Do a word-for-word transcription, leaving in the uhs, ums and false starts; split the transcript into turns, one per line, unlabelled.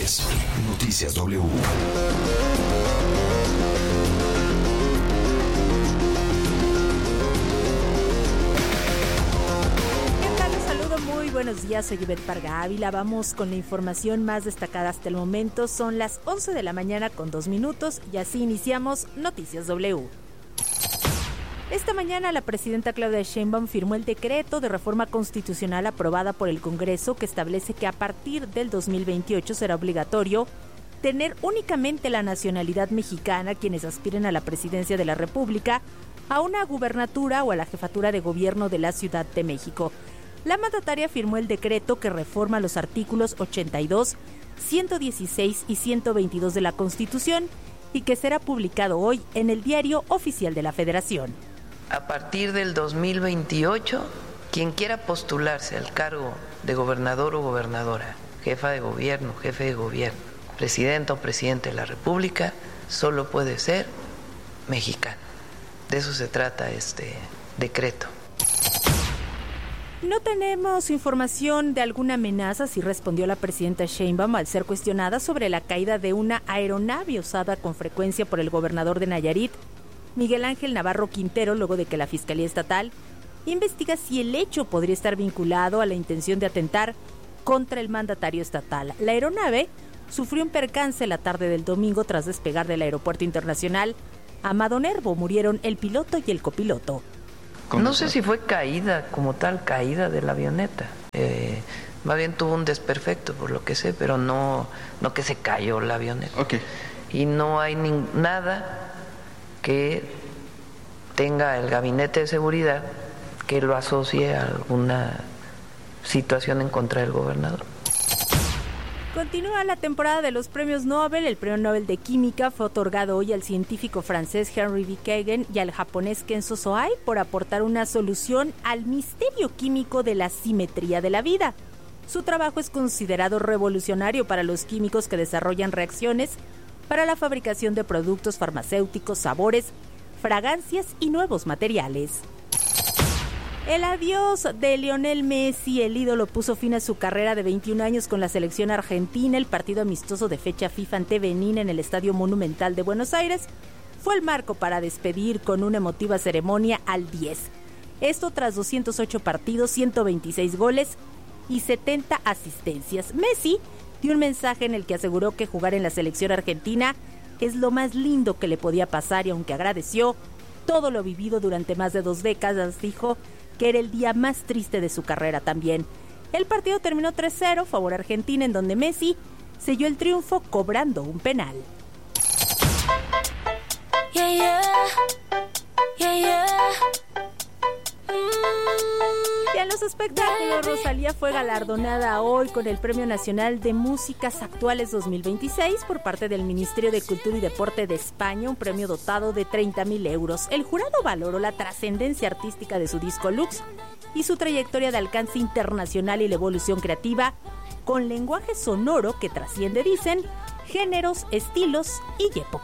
es Noticias W.
Muy buenos días, soy Ivette Parga Ávila. Vamos con la información más destacada hasta el momento. Son las once de la mañana con dos minutos y así iniciamos Noticias W. Esta mañana la presidenta Claudia Sheinbaum firmó el decreto de reforma constitucional aprobada por el Congreso que establece que a partir del dos mil veintiocho será obligatorio tener únicamente la nacionalidad mexicana quienes aspiren a la presidencia de la República, a una gubernatura o a la jefatura de gobierno de la Ciudad de México. La mandataria firmó el decreto que reforma los artículos ochenta y dos, ciento dieciséis y ciento veintidós de la Constitución y que será publicado hoy en el Diario Oficial de la Federación.
A partir del dos mil veintiocho, quien quiera postularse al cargo de gobernador o gobernadora, jefa de gobierno, jefe de gobierno, presidenta o presidente de la República, solo puede ser mexicano. De eso se trata este decreto.
No tenemos información de alguna amenaza, sí respondió la presidenta Sheinbaum al ser cuestionada sobre la caída de una aeronave usada con frecuencia por el gobernador de Nayarit, Miguel Ángel Navarro Quintero, luego de que la Fiscalía Estatal investiga si el hecho podría estar vinculado a la intención de atentar contra el mandatario estatal. La aeronave sufrió un percance la tarde del domingo tras despegar del Aeropuerto Internacional Amado Nervo. Murieron el piloto y el copiloto.
No sé si fue caída como tal, caída de la avioneta. Eh, más bien tuvo un desperfecto, por lo que sé, pero no, no que se cayó la avioneta.
Okay.
Y no hay ni, nada que tenga el gabinete de seguridad que lo asocie a alguna situación en contra del gobernador.
Continúa la temporada de los premios Nobel. El premio Nobel de Química fue otorgado hoy al científico francés Henry V. Kagan y al japonés Kenzo Sohei por aportar una solución al misterio químico de la simetría de la vida. Su trabajo es considerado revolucionario para los químicos que desarrollan reacciones para la fabricación de productos farmacéuticos, sabores, fragancias y nuevos materiales. El adiós de Lionel Messi, el ídolo, puso fin a su carrera de veintiún años con la selección argentina. El partido amistoso de fecha FIFA ante Benín en el Estadio Monumental de Buenos Aires fue el marco para despedir con una emotiva ceremonia al diez. Esto tras doscientos ocho partidos, ciento veintiséis goles y setenta asistencias. Messi dio un mensaje en el que aseguró que jugar en la selección argentina es lo más lindo que le podía pasar y aunque agradeció todo lo vivido durante más de dos décadas, dijo que era el día más triste de su carrera también. El partido terminó tres cero, favor Argentina, en donde Messi selló el triunfo cobrando un penal. Yeah, yeah. Yeah, yeah. Y en los espectáculos, Rosalía fue galardonada hoy con el Premio Nacional de Músicas Actuales dos mil veintiséis por parte del Ministerio de Cultura y Deporte de España, un premio dotado de treinta mil euros. El jurado valoró la trascendencia artística de su disco Lux y su trayectoria de alcance internacional y la evolución creativa con lenguaje sonoro que trasciende, dicen, géneros, estilos y épocas.